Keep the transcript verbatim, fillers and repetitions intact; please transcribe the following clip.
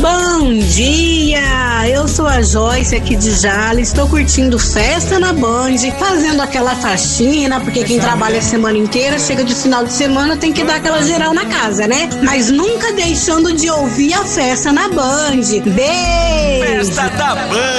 Bom dia, eu sou a Joyce aqui de Jales, estou curtindo Festa na Band, fazendo aquela faxina, porque quem trabalha a semana inteira, chega de final de semana, tem que dar aquela geral na casa, né? Mas nunca deixando de ouvir a Festa na Band. Beijo! Festa da Band!